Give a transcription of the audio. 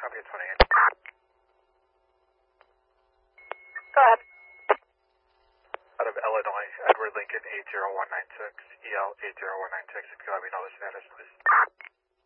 Copy 28. Go ahead. Out of Illinois, Edward Lincoln 80196, EL 80196, if you have another status, please.